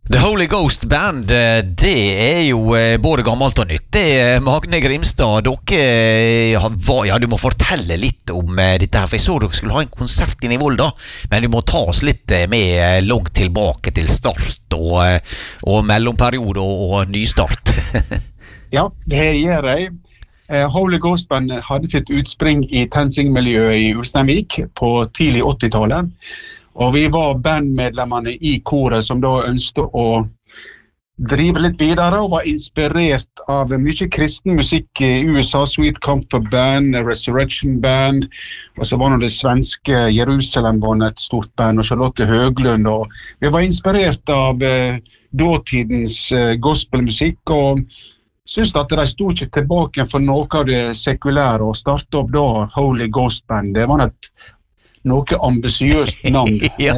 The Holy Ghost Band, det jo både gammelt og nytt. Det Magne Grimstad, dere du må fortelle litt om dette her, for jeg så dere skulle ha en konsert inne i Volda, men du må ta oss litt med langt tilbake til start og mellomperiode og nystart. Ja, det gjør jeg. Holy Ghost Band hadde sitt utspring i TenSing-miljøet i Ulsteinvik på tidlig 80-tallet. Og vi var bandmedlemmene i koret som da ønsket å drive litt videre og var inspirert av mye kristen musikk i USA, Sweet Comfort Band, Resurrection Band, og så var det svenske Jerusalem var et stort band, og Charlotte Høglund, og vi var inspirert av dåtidens gospelmusikk, og synes at de stod ikke tilbake for noe av det sekulære, og startet opp da Holy Ghost Band. Det var noe ambisiøst navn. Jeg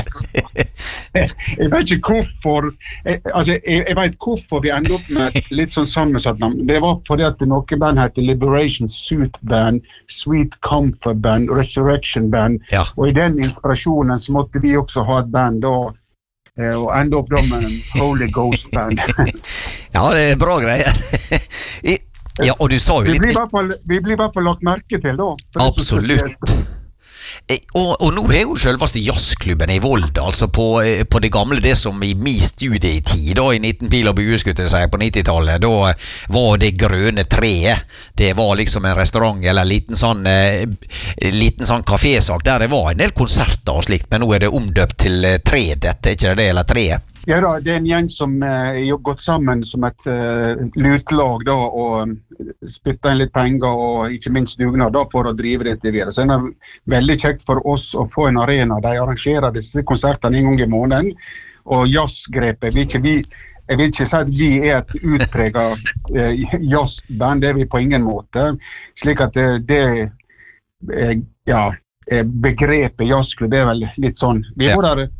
vet ikke hvorfor, jeg vet hvorfor vi endte opp med et litt sånn sammensatt navn. Det var fordi at noe band heter Liberation Suit Band, Sweet Comfort Band, Resurrection Band, og i den inspirasjonen så måtte vi også ha et band da, og enda opp da med en Holy Ghost Band. Ja, det bra greier. Ja, og du sa jo litt... Vi blir bare lagt merke til da. Absolutt. Og nå jo selveste jazzklubben i Volda, altså på det gamle, det som i min studietid da, i 19 pil og bue, skulle jeg si, på 90-tallet, da var det grønne treet. Det var liksom en restaurant eller en liten sånn kafésak der det var en del konserter og slikt, men nå det omdøpt til Tredet, ikke det, eller Treet? Ja da, det en gjeng som gått sammen som et lutlag da, og spyttet inn litt penger og ikke minst dugnad da, for å drive dette videre. Så det veldig kjekt for oss å få en arena. De arrangerer disse konsertene en gang i måneden, og jazzgrepet, jeg vil ikke si at vi et utpreget jazzband, det vi på ingen måte. Slik at begrepet jazzklubb, det vel litt sånn. Vi var der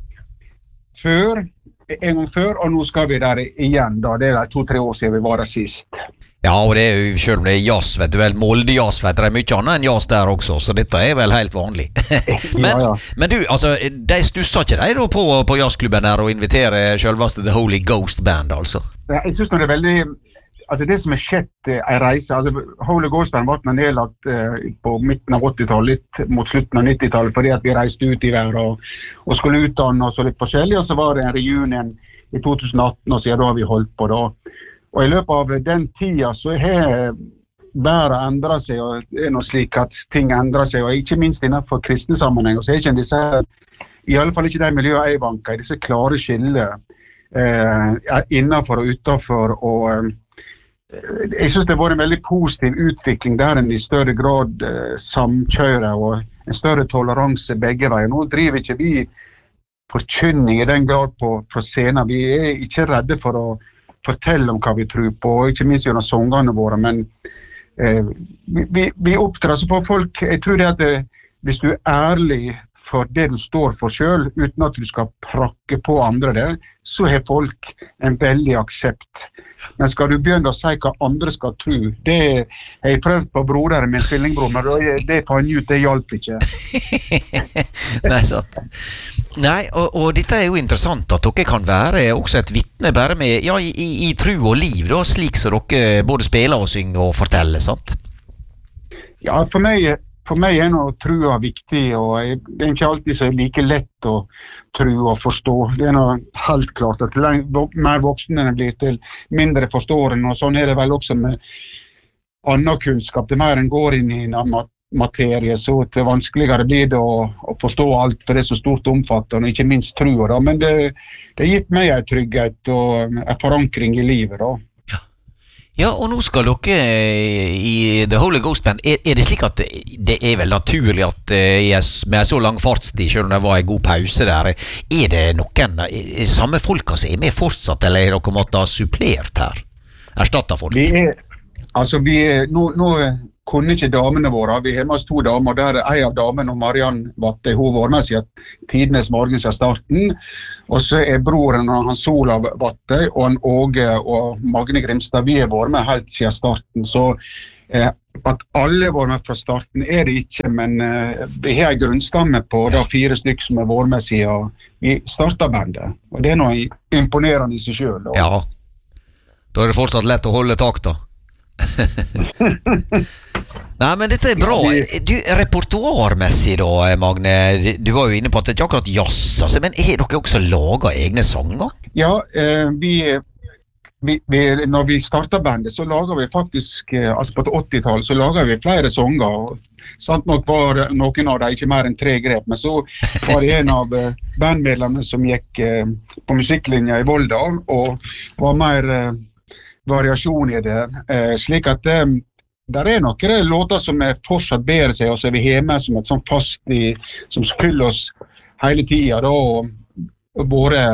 en gang før, og nå skal vi der igjen da, det 2-3 år siden vi var der sist. Ja, og det jo, selv om det jazz, vet du vel, Molde jazz, vet du, det mye annet enn jazz der også, så dette vel helt vanlig. Men du, altså, de stusser ikke deg da på jazzklubben der og inviterer selveste The Holy Ghost Band, altså? Ja, jeg synes det veldig... Altså det som skjedd en reise, altså Holy Ghost Band var nedlagt på midten av 80-tallet, litt mot slutten av 90-tallet, fordi at vi reiste ut i verden og skulle utdanne oss og litt forskjellig, og så var det en reunion i 2018, og siden da har vi holdt på da. Og i løpet av den tida så har verden endret seg, og det noe slik at ting endrer seg, og ikke minst innenfor kristne sammenheng, og så ikke disse, i alle fall ikke de miljøene jeg vanker, disse klare skiller innenfor og utenfor, og jeg synes det var en veldig positiv utvikling der en i større grad samkjører og en større toleranse begge veier. Nå driver ikke vi forkynning i den grad på scenen. Vi ikke redde for å fortelle om hva vi tror på, og ikke minst gjennom sangene våre, men vi opptrer altså for folk. Jeg tror det at hvis du ærlig for det du står for selv, uten at du skal prakke på andre det, så har folk en veldig aksept. Men skal du begynne å si hva andre skal tro, det har jeg prøvd på broderen min, tvillingbror, men det fant ut, det hjalp ikke. Nei, sant. Nei, og dette jo interessant at dere kan være også et vittne bare med, ja, i tro og liv, da, slik som dere både spiller og synger og forteller, sant? Ja, for meg noe trua viktig, og det ikke alltid så like lett å tro og forstå. Det noe helt klart at mer voksne blir til mindre forstående, og sånn det vel også med annen kunnskap. Det mer en går inn i en materie, så det vanskeligere blir det å forstå alt, for det så stort omfattende, og ikke minst trua. Da. Men det har gitt meg en trygghet og en forankring i livet. Da. Ja, og nå skal dere i The Holy Ghost Band, det slik at det vel naturlig at med så lang fartstid, selv om det var en god pause der, det noen samme folka som med fortsatt, eller dere måtte ha supplert her? Erstattet folk? Nå kunne ikke damene våre, vi har med oss 2 damer, der en av damene, Mariann Vatte, hun var med siden tidenes morgen siden starten, og så broren Hans Olav Vatte, og Åge og Magne Grimstad, vi har vært med helt siden starten, så At alle var med fra starten det ikke, men vi har en grunnstamme på da 4 stykker som har vært med siden vi startet bandet. Og det noe imponerende I seg selv. Da. Ja, da det fortsatt lett å holde takta. Nei, men dette bra. Du, repertoarmessig da, Magne, du var jo inne på at det ikke akkurat jazz, altså, men har dere også laget egne sanger? Ja, når vi startet bandet, så laget vi faktisk, altså på 80-tallet, så laget vi flere sanger. Sant nok var noen av dem ikke mer enn 3 grep, men så var det en av bandmedlemmene som gikk på musikklinja I Volda, og var mer variasjon I det. Slik at der noen låter som fortsatt bedre seg, og så vi hjemme som et sånn fast, som fyller oss hele tiden, da, og både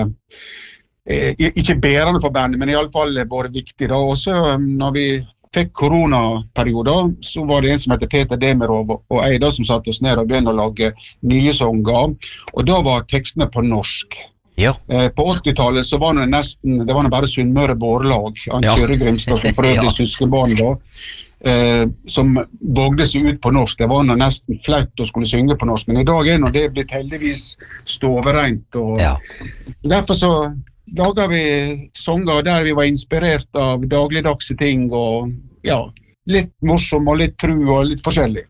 ikke bærende for bandet, men I alle fall bare viktig da. Og så når vi fikk koronaperioder, så var det en som heter Peter Demirov og jeg da som satt oss ned og begynte å lage nye sanger, og da var tekstene på norsk. Ja. På 80-tallet så var det nesten, det var bare Sunnmøre Bårlag, Kyrre Grimstad som prøvde søskenbarn da, som vågde seg ut på norsk. Det var nesten flaut å skulle synge på norsk, men I dag det blitt heldigvis stoverent, og derfor så lager vi sanger der vi var inspirert av dagligdagse ting, og ja, litt morsom og litt tru og litt forskjellig.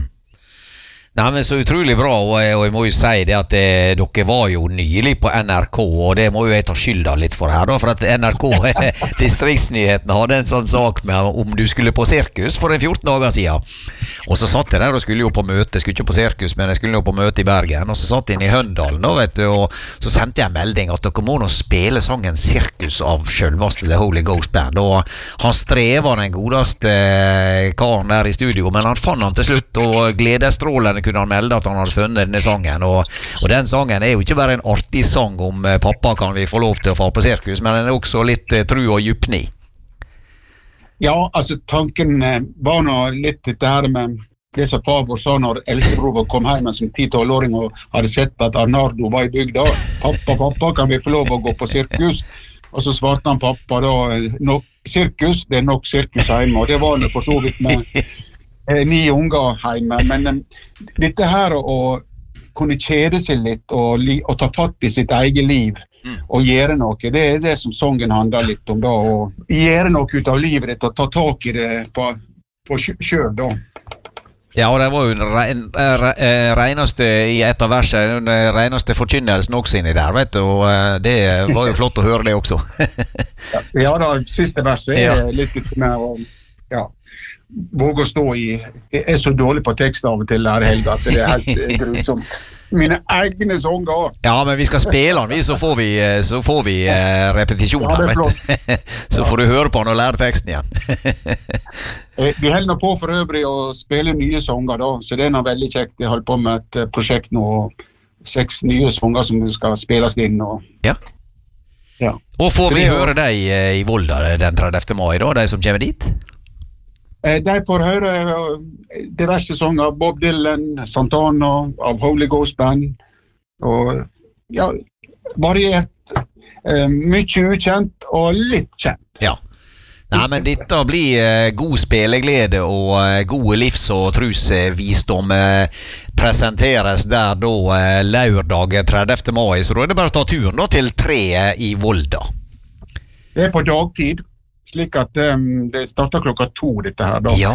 Nei, men så utrolig bra, og jeg må jo si det at dere var jo nylig på NRK, og det må jo jeg ta skylda litt for her da, for at NRK, distriktsnyhetene hadde en sånn sak med om du skulle på sirkus for 14 dager siden. Og så satt jeg der og skulle jo på møte, skulle ikke på sirkus, men jeg skulle jo på møte I Bergen, og så satt jeg inn I Høndalen da, vet du, og så sendte jeg en melding at dere må nå spille sangen Sirkus av selveste The Holy Ghost Band, og han strever den godeste karen der I studio, men han fann han til slutt, og gledesstrålende kunne han melde at han hadde funnet denne sangen, og den sangen jo ikke bare en artig sang om pappa kan vi få lov til å få på sirkus, men den også litt tru og djupni. Ja, altså tanken var nå litt dette her med det som far vår sa når eldstebror kom hjem som 10-12-åring og hadde sett at Arnardo var I bygda. Pappa, kan vi få lov å gå på sirkus? Og så svarte han pappa da, sirkus, det nok sirkus hjemme, og det var det for så vidt med 9 unger hjemme, men dette her å kunne kjede seg litt og ta fatt I sitt eget liv og gjøre noe, det det som sangen handler litt om da, og gjøre noe ut av livet ditt og ta tak I det på selv da. Ja, og det var jo den reneste I et av versene, den reneste forkynnelsen også inni der, vet du, og det var jo flott å høre det også. Ja da, siste verset litt ut med å, ja, våge å stå I, jeg så dårlig på tekst av og til her Helga, at det helt grusomt. Mine egne sanger. Ja, men vi skal spille den, så får vi repetisjoner, vet du. Så får du høre på den og lære teksten igjen. Vi holder nå på for øvrig å spille nye sanger da, så det noe veldig kjekt. Jeg holder på med et prosjekt nå, 6 nye sanger som skal spilles inn. Og, ja. Og får vi høre deg I Volda den 30. mai da, de som kommer dit? De får høre diverse sanger, Bob Dylan, Santana, av Holy Ghost Band, og ja, variert, mye ukjent og litt kjent. Ja. Nei, men dette blir god spilleglede og gode livs- og trusvisdom presenteres der da lørdag 30. mai, så da det bare å ta turen da til 3 I Volda. Det på dagtid. Slik at det starter klokka 2 dette her da.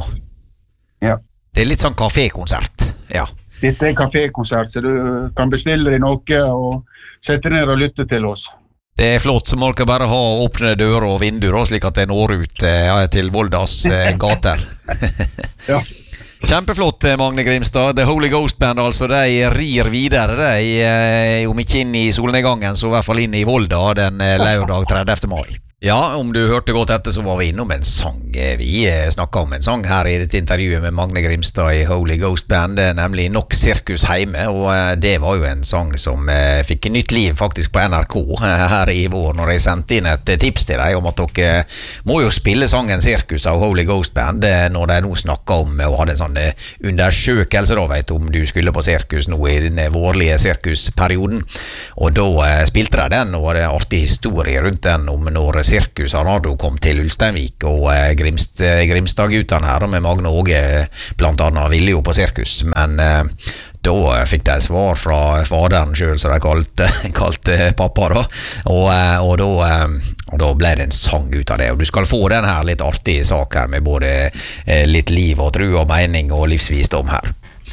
Ja. Det litt sånn kafékonsert. Ja. Dette kafékonsert, så du kan bestille deg noe og sette ned og lytte til oss. Det flott, så må dere bare ha åpne dører og vinduer, slik at det når ut til Voldas gater. Ja. Kjempeflott, Magne Grimstad. The Holy Ghost Band, altså, de rir videre, om ikke inn I solnedgangen, så I hvert fall inn I Volda den lørdag 30. mai. Ja, om du hørte godt etter så var vi innom en sang. Vi snakket om en sang her I dette intervjuet med Magne Grimstad I Holy Ghost Band, nemlig Nok Sirkus Heime, og det var jo en sang som fikk nytt liv faktisk på NRK her I vår, når jeg sendte inn et tips til deg om at dere må jo spille sangen Sirkus av Holy Ghost Band når de nå snakker om å ha en sånn undersøkelse da, vet du, om du skulle på sirkus nå I den vårlige sirkusperioden, og da spilte de den, og det artig historie rundt den om når sirkus Arnardo kom til Ulsteinvik, og Grimstad-guttene her med Magne Åge blant annet ville jo på sirkus, men da fikk de svar fra faderen selv, som de kalte pappa da, og da ble det en sang ut av det, og du skal få den her litt artige sak her med både litt liv og tro og mening og livsvisdom her.